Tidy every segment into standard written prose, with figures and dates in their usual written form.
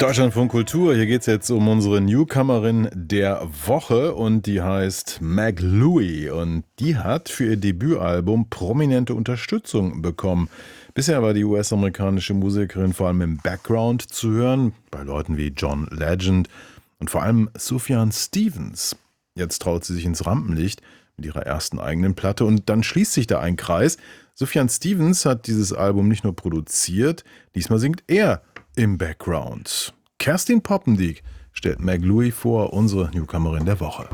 Deutschlandfunk Kultur, hier geht es jetzt um unsere Newcomerin der Woche und die heißt Meg Louie und die hat für ihr Debütalbum prominente Unterstützung bekommen. Bisher war die US-amerikanische Musikerin vor allem im Background zu hören, bei Leuten wie John Legend und vor allem Sufjan Stevens. Jetzt traut sie sich ins Rampenlicht mit ihrer ersten eigenen Platte und dann schließt sich da ein Kreis. Sufjan Stevens hat dieses Album nicht nur produziert, diesmal singt er im Background. Kerstin Poppendiek stellt Meg Louie vor, unsere Newcomerin der Woche.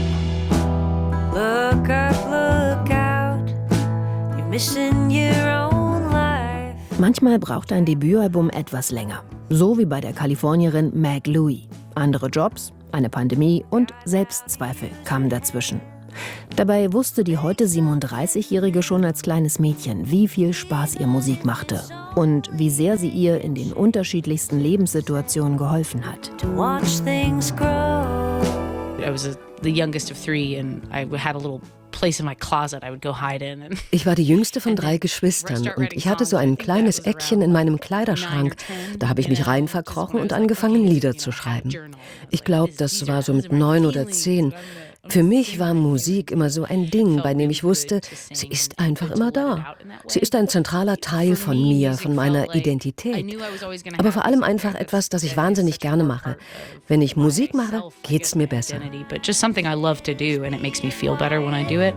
Look up, look out. You're missing your own life. Manchmal braucht ein Debütalbum etwas länger. So wie bei der Kalifornierin Meg Louie. Andere Jobs, eine Pandemie und Selbstzweifel kamen dazwischen. Dabei wusste die heute 37-Jährige schon als kleines Mädchen, wie viel Spaß ihr Musik machte und wie sehr sie ihr in den unterschiedlichsten Lebenssituationen geholfen hat. To watch things grow. I was the youngest of three and I had a little place in my closet I would go hide in. Ich war die jüngste von 3 Geschwistern und ich hatte so ein kleines Eckchen in meinem Kleiderschrank. Da habe ich mich rein verkrochen und angefangen, Lieder zu schreiben. Ich glaube, das war so mit 9 oder 10. Für mich war Musik immer so ein Ding, bei dem ich wusste, sie ist einfach immer da. Sie ist ein zentraler Teil von mir, von meiner Identität. Aber vor allem einfach etwas, das ich wahnsinnig gerne mache. Wenn ich Musik mache, geht's mir besser.